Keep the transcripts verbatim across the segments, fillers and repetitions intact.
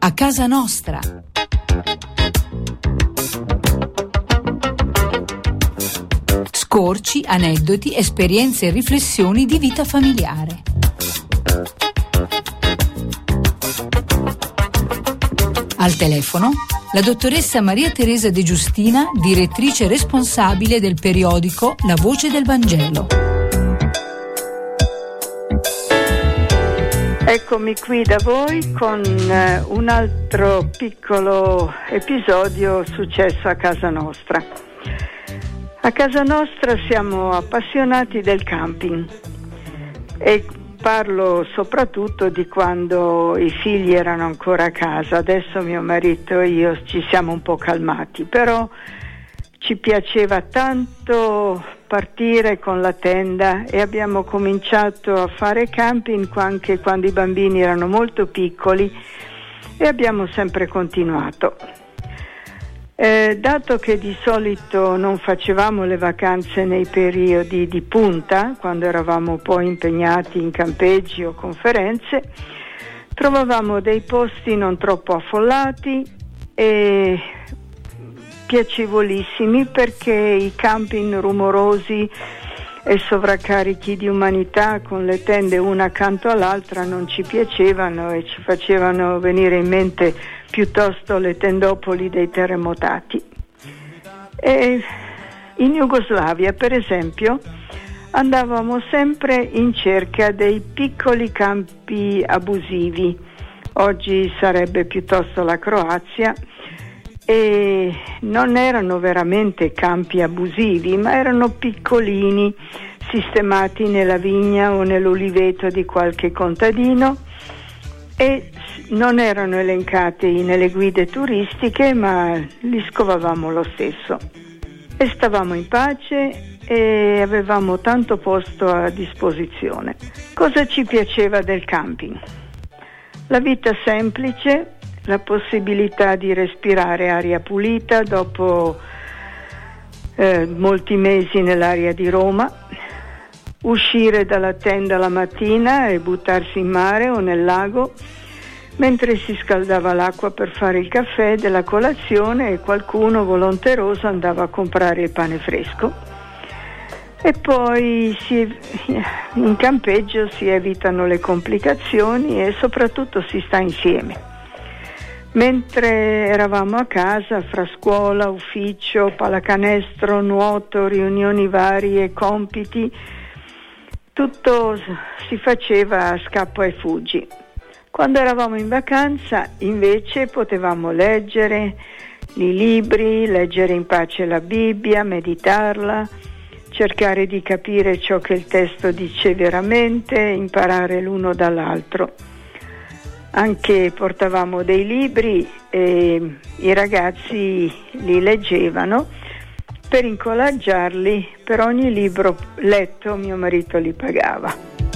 A casa nostra. Scorci, aneddoti, esperienze e riflessioni di vita familiare. Al telefono la dottoressa Maria Teresa De Giustina, direttrice responsabile del periodico La Voce del Vangelo. Eccomi qui da voi con eh, un altro piccolo episodio successo a casa nostra. A casa nostra siamo appassionati del camping e parlo soprattutto di quando i figli erano ancora a casa. Adesso mio marito e io ci siamo un po' calmati, però ci piaceva tanto partire con la tenda e abbiamo cominciato a fare camping anche quando i bambini erano molto piccoli e abbiamo sempre continuato. Eh, dato che di solito non facevamo le vacanze nei periodi di punta, quando eravamo poi impegnati in campeggi o conferenze, trovavamo dei posti non troppo affollati e piacevolissimi, perché i camping rumorosi e sovraccarichi di umanità con le tende una accanto all'altra non ci piacevano e ci facevano venire in mente piuttosto le tendopoli dei terremotati. E in Jugoslavia, per esempio, andavamo sempre in cerca dei piccoli campi abusivi. Oggi sarebbe piuttosto la Croazia, e non erano veramente campi abusivi, ma erano piccolini, sistemati nella vigna o nell'oliveto di qualche contadino, e non erano elencati nelle guide turistiche, ma li scovavamo lo stesso. E stavamo in pace e avevamo tanto posto a disposizione. Cosa ci piaceva del camping? La vita semplice, la possibilità di respirare aria pulita dopo eh, molti mesi nell'aria di Roma, uscire dalla tenda la mattina e buttarsi in mare o nel lago mentre si scaldava l'acqua per fare il caffè della colazione e qualcuno volonteroso andava a comprare il pane fresco. E poi si, in campeggio si evitano le complicazioni e soprattutto si sta insieme. Mentre eravamo a casa, fra scuola, ufficio, pallacanestro, nuoto, riunioni varie, compiti, tutto si faceva a scappo e fuggi. Quando eravamo in vacanza, invece, potevamo leggere i libri, leggere in pace la Bibbia, meditarla, cercare di capire ciò che il testo dice veramente, imparare l'uno dall'altro. Anche portavamo dei libri e i ragazzi li leggevano. Per incoraggiarli, per ogni libro letto mio marito li pagava.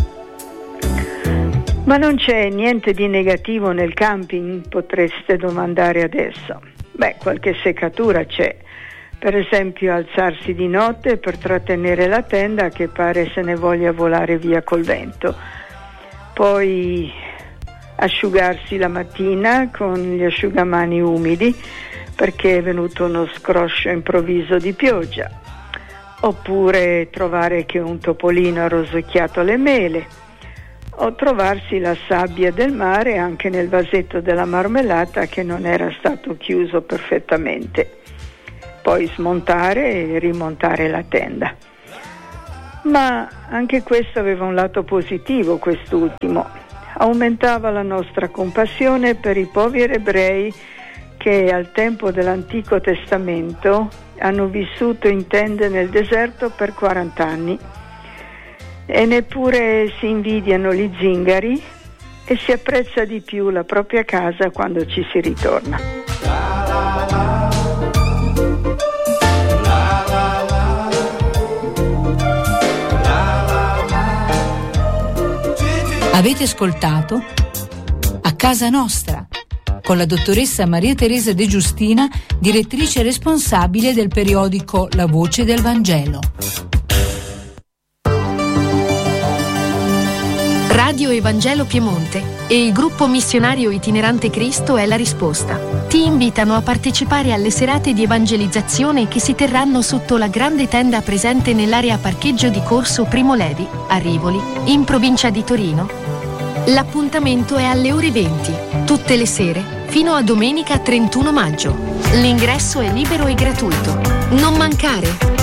Ma non c'è niente di negativo nel camping, potreste domandare adesso. Beh, qualche seccatura c'è. Per esempio alzarsi di notte per trattenere la tenda che pare se ne voglia volare via col vento. Poi asciugarsi la mattina con gli asciugamani umidi perché è venuto uno scroscio improvviso di pioggia, oppure trovare che un topolino ha rosicchiato le mele, o trovarsi la sabbia del mare anche nel vasetto della marmellata che non era stato chiuso perfettamente. Poi smontare e rimontare la tenda. Ma anche questo aveva un lato positivo, quest'ultimo. Aumentava la nostra compassione per i poveri ebrei che al tempo dell'Antico Testamento hanno vissuto in tende nel deserto per quaranta anni e neppure si invidiano gli zingari e si apprezza di più la propria casa quando ci si ritorna. Avete ascoltato A casa nostra con la dottoressa Maria Teresa De Giustina, direttrice responsabile del periodico La Voce del Vangelo. Radio Radio Evangelo Piemonte e il gruppo missionario itinerante Cristo è la risposta. Ti invitano a partecipare alle serate di evangelizzazione che si terranno sotto la grande tenda presente nell'area parcheggio di Corso Primo Levi, a Rivoli, in provincia di Torino. L'appuntamento è alle ore venti, tutte le sere, fino a domenica trentuno maggio. L'ingresso è libero e gratuito. Non mancare!